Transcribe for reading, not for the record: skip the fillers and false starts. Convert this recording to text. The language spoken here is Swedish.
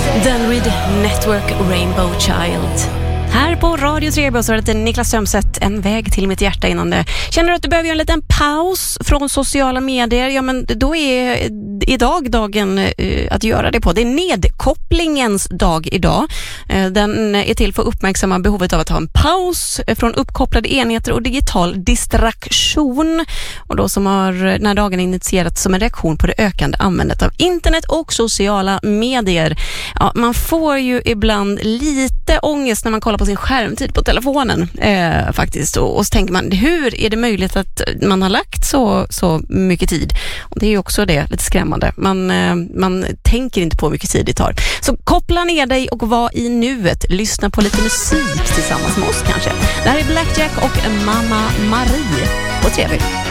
Danrid Network Rainbow Child. Här på Radio 3 så är det Niklas Strömstedt, en väg till mitt hjärta innan det. Känner du att du behöver göra en liten paus från sociala medier? Ja, men då är idag dagen att göra det på. Det är nedkopplingens dag idag. Den är till för att uppmärksamma behovet av att ha en paus från uppkopplade enheter och digital distraktion. Och då som har den här dagen initierats som en reaktion på det ökande användandet av internet och sociala medier. Ja, man får ju ibland lite ångest när man kollar på sin skärmtid på telefonen faktiskt. Och så tänker man, hur är det möjligt att man har lagt så mycket tid? Och det är ju också det lite skrämmande. Man tänker inte på hur mycket tid det tar. Så koppla ner dig och var i nuet. Lyssna på lite musik tillsammans med oss kanske. Det här är Blackjack och Mamma Marie på TV.